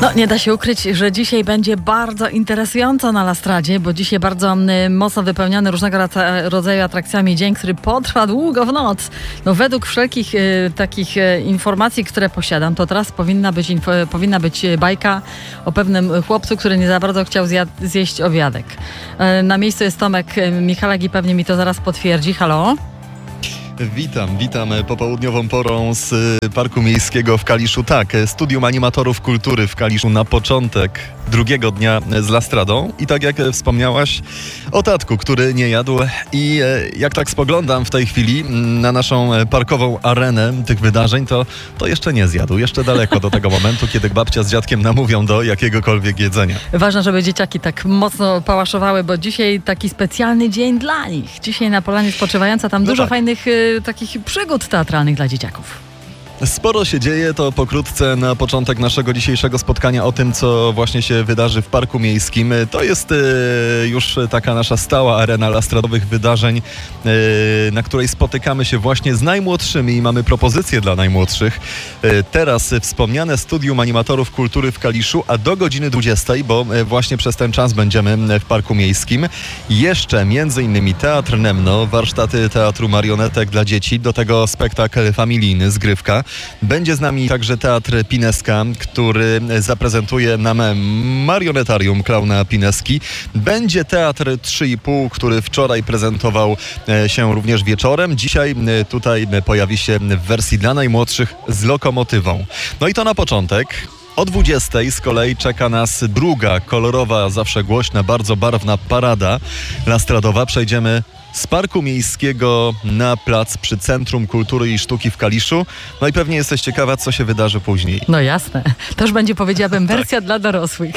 No, nie da się ukryć, że dzisiaj będzie bardzo interesująco na Lastradzie, bo dzisiaj bardzo mocno wypełniony różnego rodzaju atrakcjami dzień, który potrwa długo w noc. No, według wszelkich takich informacji, które posiadam, to teraz powinna być bajka o pewnym chłopcu, który nie za bardzo chciał zjeść obiadek. Na miejscu jest Tomek Michalak i pewnie mi to zaraz potwierdzi. Halo? Witam popołudniową porą z Parku Miejskiego w Kaliszu. Tak, Studium Animatorów Kultury w Kaliszu na początek drugiego dnia z Lastradą. I tak jak wspomniałaś o tatku, który nie jadł. I jak tak spoglądam w tej chwili na naszą parkową arenę tych wydarzeń, to jeszcze nie zjadł. Jeszcze daleko do tego momentu, kiedy babcia z dziadkiem namówią do jakiegokolwiek jedzenia. Ważne, żeby dzieciaki tak mocno pałaszowały, bo dzisiaj taki specjalny dzień dla nich. Dzisiaj na Polanie Spoczywająca, tam dużo fajnych takich przygód teatralnych dla dzieciaków. Sporo się dzieje, to pokrótce na początek naszego dzisiejszego spotkania o tym, co właśnie się wydarzy w Parku Miejskim. To jest już taka nasza stała arena lastradowych wydarzeń, na której spotykamy się właśnie z najmłodszymi i mamy propozycje dla najmłodszych. Teraz wspomniane Studium Animatorów Kultury w Kaliszu, a do godziny 20, bo właśnie przez ten czas będziemy w Parku Miejskim. Jeszcze m.in. Teatr Nemno, warsztaty teatru marionetek dla dzieci, do tego spektakl familijny, zgrywka. Będzie z nami także Teatr Pineska, który zaprezentuje nam marionetarium klauna Pineski. Będzie Teatr 3,5, który wczoraj prezentował się również wieczorem. Dzisiaj tutaj pojawi się w wersji dla najmłodszych z lokomotywą. No i to na początek. O 20 z kolei czeka nas druga, kolorowa, zawsze głośna, bardzo barwna parada lastradowa. Przejdziemy z Parku Miejskiego na plac przy Centrum Kultury i Sztuki w Kaliszu. No i pewnie jesteś ciekawa, co się wydarzy później. No jasne. To już będzie, powiedziałabym, wersja dla dorosłych.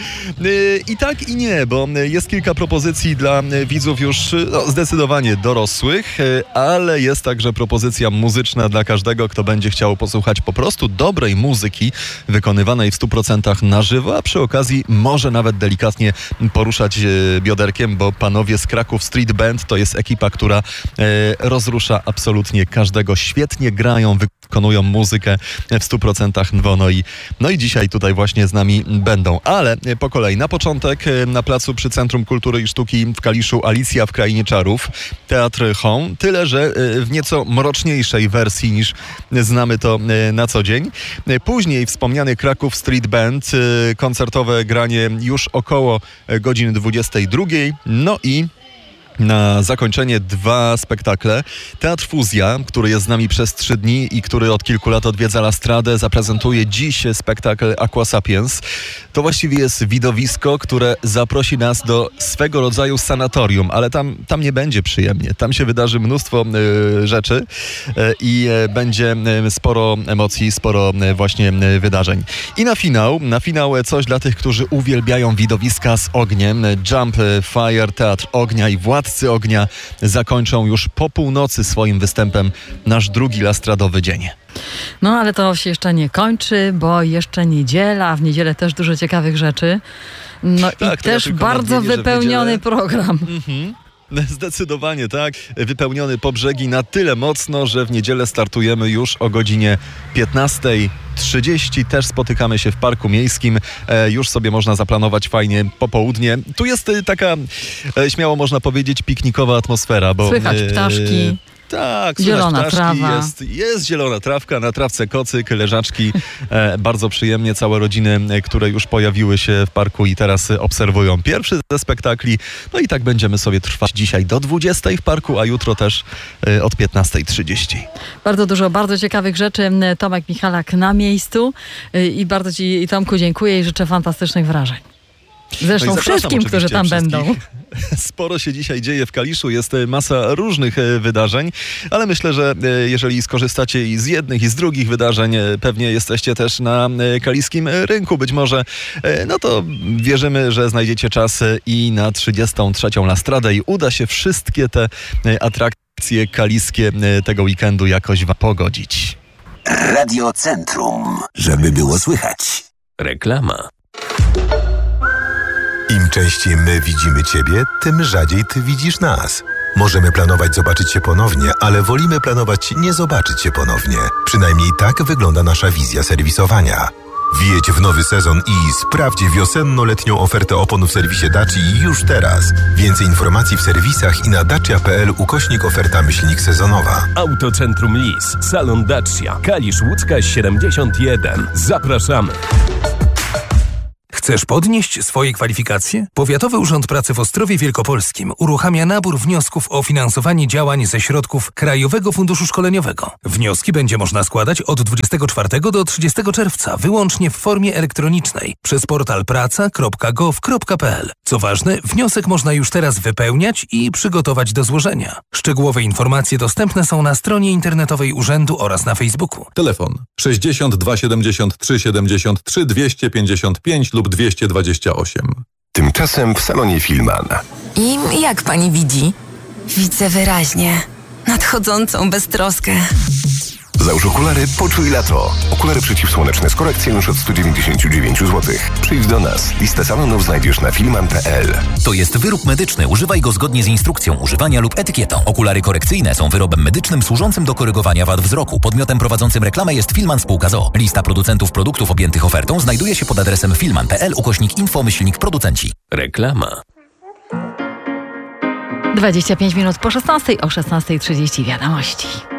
I tak i nie, bo jest kilka propozycji dla widzów już zdecydowanie dorosłych, ale jest także propozycja muzyczna dla każdego, kto będzie chciał posłuchać po prostu dobrej muzyki wykonywanej w 100% na żywo, a przy okazji może nawet delikatnie poruszać bioderkiem, bo panowie z Kraków Street Band to jest ekipa, która rozrusza absolutnie każdego. Świetnie grają, wykonują muzykę w 100% no i dzisiaj tutaj właśnie z nami będą. Ale po kolei, na początek na placu przy Centrum Kultury i Sztuki w Kaliszu Alicja w Krainie Czarów, Teatr Hon, tyle że w nieco mroczniejszej wersji niż znamy to na co dzień. Później wspomniany Kraków Street Band, koncertowe granie już około godziny 22. No i na zakończenie dwa spektakle. Teatr Fuzja, który jest z nami przez 3 dni i który od kilku lat odwiedza Lastradę, zaprezentuje dziś spektakl Aqua Sapiens. To właściwie jest widowisko, które zaprosi nas do swego rodzaju sanatorium, ale tam nie będzie przyjemnie. Tam się wydarzy mnóstwo rzeczy i będzie sporo emocji, sporo właśnie wydarzeń. I na finał coś dla tych, którzy uwielbiają widowiska z ogniem. Jump Fire, Teatr Ognia i Władcy Ognia zakończą już po północy swoim występem nasz drugi lastradowy dzień. No ale to się jeszcze nie kończy, bo jeszcze niedziela, a w niedzielę też dużo ciekawych rzeczy. No tak, i też bardzo wypełniony program. Zdecydowanie tak. Wypełniony po brzegi na tyle mocno, że w niedzielę startujemy już o godzinie 15:30. Też spotykamy się w Parku Miejskim. Już sobie można zaplanować fajnie popołudnie. Tu jest taka, śmiało można powiedzieć, piknikowa atmosfera. Bo słychać ptaszki. Tak, zielona trawa. Jest zielona trawka, na trawce kocyk, leżaczki. Bardzo przyjemnie, całe rodziny, które już pojawiły się w parku i teraz obserwują pierwszy ze spektakli. No i tak będziemy sobie trwać dzisiaj do 20 w parku, a jutro też od 15:30. Bardzo dużo, bardzo ciekawych rzeczy. Tomek Michalak na miejscu i bardzo Ci, Tomku, dziękuję i życzę fantastycznych wrażeń. Zresztą wszystkim, którzy tam będą. Sporo się dzisiaj dzieje w Kaliszu, jest masa różnych wydarzeń, ale myślę, że jeżeli skorzystacie i z jednych, i z drugich wydarzeń, pewnie jesteście też na kaliskim rynku być może, no to wierzymy, że znajdziecie czas i na 33. Lastradę i uda się wszystkie te atrakcje kaliskie tego weekendu jakoś pogodzić. Radio Centrum, żeby było słychać. Reklama. Im częściej my widzimy Ciebie, tym rzadziej Ty widzisz nas. Możemy planować zobaczyć się ponownie, ale wolimy planować nie zobaczyć się ponownie. Przynajmniej tak wygląda nasza wizja serwisowania. Wjedź w nowy sezon i sprawdź wiosenno-letnią ofertę opon w serwisie Dacia już teraz. Więcej informacji w serwisach i na dacia.pl/oferta-sezonowa. Autocentrum Lis, Salon Dacia, Kalisz Łódzka 71. Zapraszamy. Chcesz podnieść swoje kwalifikacje? Powiatowy Urząd Pracy w Ostrowie Wielkopolskim uruchamia nabór wniosków o finansowanie działań ze środków Krajowego Funduszu Szkoleniowego. Wnioski będzie można składać od 24 do 30 czerwca wyłącznie w formie elektronicznej przez portal praca.gov.pl. Co ważne, wniosek można już teraz wypełniać i przygotować do złożenia. Szczegółowe informacje dostępne są na stronie internetowej urzędu oraz na Facebooku. Telefon 62 73 73 255 lub 228. Tymczasem w salonie Filman. I jak pani widzi? Widzę wyraźnie. Nadchodzącą beztroskę. Załóż okulary, poczuj lato. Okulary przeciwsłoneczne z korekcją już od 199 zł. Przyjdź do nas. Listę salonów znajdziesz na filman.pl. To jest wyrób medyczny. Używaj go zgodnie z instrukcją używania lub etykietą. Okulary korekcyjne są wyrobem medycznym służącym do korygowania wad wzroku. Podmiotem prowadzącym reklamę jest Filman Spółka z o.o. Lista producentów produktów objętych ofertą znajduje się pod adresem filman.pl/info-producenci. Reklama. 25 minut po 16, o 16:30 wiadomości.